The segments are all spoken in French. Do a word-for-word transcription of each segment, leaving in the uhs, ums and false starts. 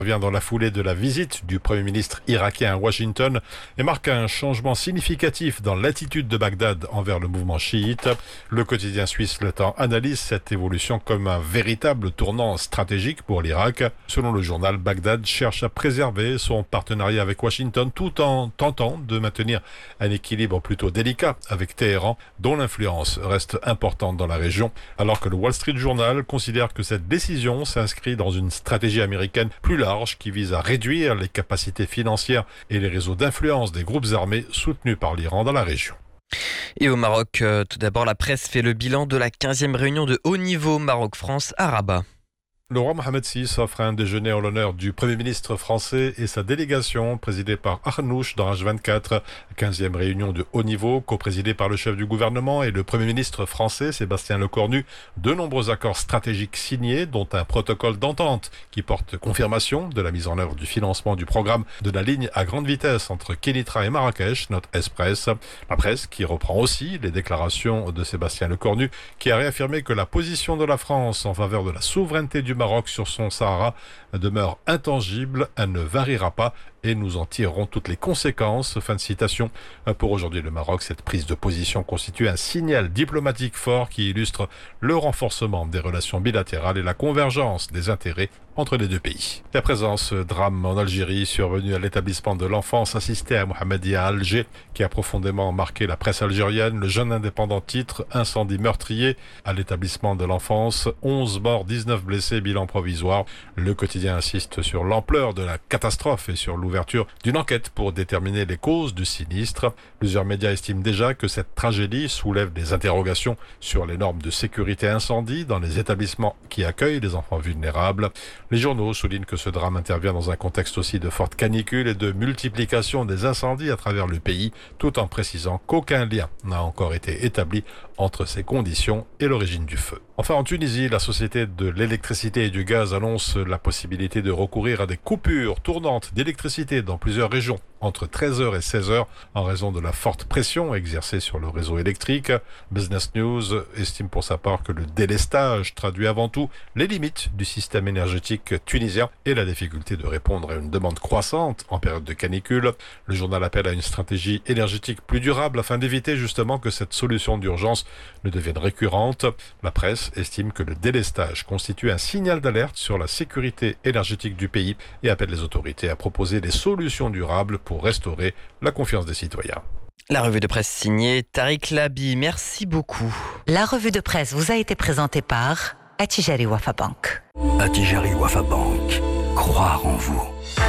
Vient dans la foulée de la visite du Premier ministre irakien à Washington et marque un changement significatif dans l'attitude de Bagdad envers le mouvement chiite. Le quotidien suisse Le Temps analyse cette évolution comme un véritable tournant stratégique pour l'Irak. Selon le journal, Bagdad cherche à préserver son partenariat avec Washington tout en tentant de maintenir un équilibre plutôt délicat avec Téhéran, dont l'influence reste importante dans la région, alors que le Wall Street Journal considère que cette décision s'inscrit dans une stratégie américaine plus large qui vise à réduire les capacités financières et les réseaux d'influence des groupes armés soutenus par l'Iran dans la région. Et au Maroc, euh, tout d'abord, la presse fait le bilan de la quinzième réunion de haut niveau Maroc-France à Rabat. Le roi Mohamed six offre un déjeuner en l'honneur du Premier ministre français et sa délégation présidée par Arnouch dans H vingt-quatre. quinzième réunion de haut niveau, coprésidée par le chef du gouvernement et le Premier ministre français Sébastien Lecornu. De nombreux accords stratégiques signés, dont un protocole d'entente qui porte confirmation de la mise en œuvre du financement du programme de la ligne à grande vitesse entre Kénitra et Marrakech, note Express. La presse qui reprend aussi les déclarations de Sébastien Lecornu qui a réaffirmé que la position de la France en faveur de la souveraineté du Maroc sur son Sahara demeure intangible, elle ne variera pas et nous en tirerons toutes les conséquences. Fin de citation. Pour aujourd'hui, le Maroc, cette prise de position constitue un signal diplomatique fort qui illustre le renforcement des relations bilatérales et la convergence des intérêts entre les deux pays. Et à présent, ce drame en Algérie survenu à l'établissement de l'enfance assisté à Mohamedia à Alger, qui a profondément marqué la presse algérienne. Le Jeune Indépendant titre « Incendie meurtrier à l'établissement de l'enfance, onze morts, dix-neuf blessés, bilan provisoire ». Le quotidien insiste sur l'ampleur de la catastrophe et sur l'ouverture d'une enquête pour déterminer les causes du sinistre. Plusieurs médias estiment déjà que cette tragédie soulève des interrogations sur les normes de sécurité incendie dans les établissements qui accueillent les enfants vulnérables. Les journaux soulignent que ce drame intervient dans un contexte aussi de forte canicule et de multiplication des incendies à travers le pays, tout en précisant qu'aucun lien n'a encore été établi entre ces conditions et l'origine du feu. Enfin, en Tunisie, la Société de l'électricité et du gaz annonce la possibilité de recourir à des coupures tournantes d'électricité dans plusieurs régions entre treize heures et seize heures en raison de la forte pression exercée sur le réseau électrique. Business News estime pour sa part que le délestage traduit avant tout les limites du système énergétique tunisien et la difficulté de répondre à une demande croissante en période de canicule. Le journal appelle à une stratégie énergétique plus durable afin d'éviter justement que cette solution d'urgence ne devienne récurrente. La presse estime que le délestage constitue un signal d'alerte sur la sécurité énergétique du pays et appelle les autorités à proposer des solutions durables pour restaurer la confiance des citoyens. La revue de presse signée Tariq Labi, merci beaucoup. La revue de presse vous a été présentée par Attijari Wafa Bank. Attijari Wafa Bank, croire en vous.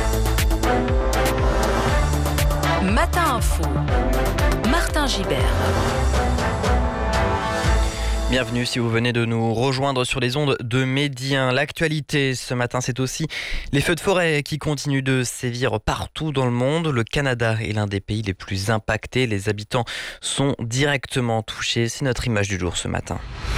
Matin Info, Martin Gibert. Bienvenue si vous venez de nous rejoindre sur les ondes de Médien. L'actualité ce matin, c'est aussi les feux de forêt qui continuent de sévir partout dans le monde. Le Canada est l'un des pays les plus impactés. Les habitants sont directement touchés. C'est notre image du jour ce matin.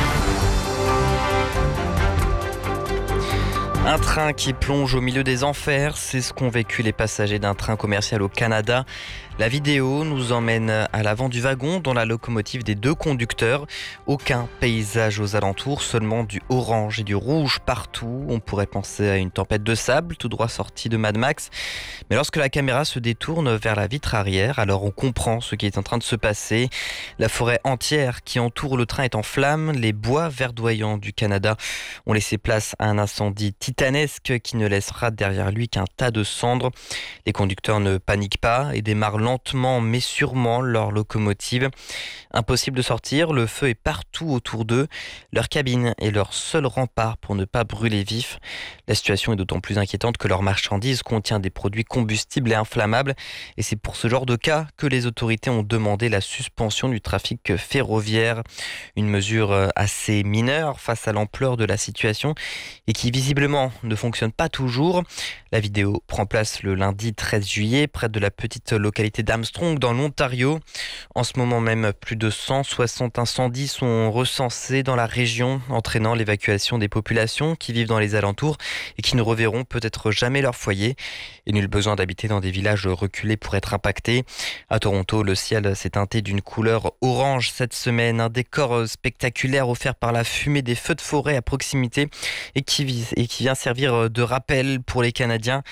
Un train qui plonge au milieu des enfers, c'est ce qu'ont vécu les passagers d'un train commercial au Canada. La vidéo nous emmène à l'avant du wagon dans la locomotive des deux conducteurs. Aucun paysage aux alentours, seulement du orange et du rouge partout. On pourrait penser à une tempête de sable tout droit sortie de Mad Max. Mais lorsque la caméra se détourne vers la vitre arrière, alors on comprend ce qui est en train de se passer. La forêt entière qui entoure le train est en flammes. Les bois verdoyants du Canada ont laissé place à un incendie titanesque qui ne laissera derrière lui qu'un tas de cendres. Les conducteurs ne paniquent pas et démarrent lentement mais sûrement leur locomotive. Impossible de sortir, le feu est partout autour d'eux. Leur cabine est leur seul rempart pour ne pas brûler vif. La situation est d'autant plus inquiétante que leur marchandise contient des produits combustibles et inflammables. Et c'est pour ce genre de cas que les autorités ont demandé la suspension du trafic ferroviaire. Une mesure assez mineure face à l'ampleur de la situation et qui visiblement ne fonctionne pas toujours. La vidéo prend place le lundi treize juillet près de la petite localité d'Armstrong dans l'Ontario. En ce moment même, plus de cent soixante incendies sont recensés dans la région, entraînant l'évacuation des populations qui vivent dans les alentours et qui ne reverront peut-être jamais leur foyer. Et nul besoin d'habiter dans des villages reculés pour être impactés. À Toronto, le ciel s'est teinté d'une couleur orange cette semaine. Un décor spectaculaire offert par la fumée des feux de forêt à proximité et qui, vise, et qui vient servir de rappel pour les Canadiens